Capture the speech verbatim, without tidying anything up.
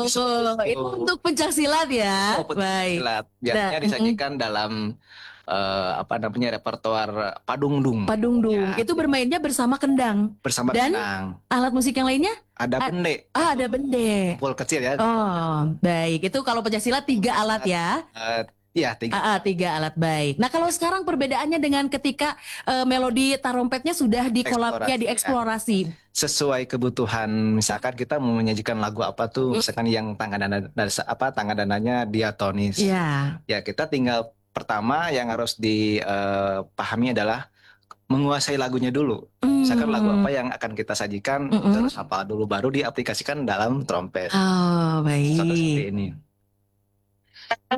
itu Itu. untuk pencaksilat ya? Oh, Baik. pencaksilat. Nah, Biasanya mhm. disajikan dalam eh, apa namanya repertoar padungdung. Padungdung, Ya, itu bermainnya bersama kendang bersama dan kendang. alat musik yang lainnya? Ada A bende, ah, ada bende. tumpul kecil ya. Oh, baik. Itu kalau pencaksilat tiga alat ya? Eh, Iya, tiga. Ah, ah, tiga alat, baik. Nah, kalau sekarang perbedaannya dengan ketika eh, melodi tarompetnya sudah dikolab ya Eksplorasi ya. dieksplorasi. Sesuai kebutuhan, misalkan kita mau menyajikan lagu apa tuh, misalkan yang tangga dana dasa- apa tangga dananya diatonis. Iya. Ya, kita tinggal pertama yang harus dipahami adalah menguasai lagunya dulu. Misalkan lagu Hmm. apa yang akan kita sajikan, Mm-mm. terus hafal dulu baru diaplikasikan dalam trompet. Oh, Contoh baik. seperti ini.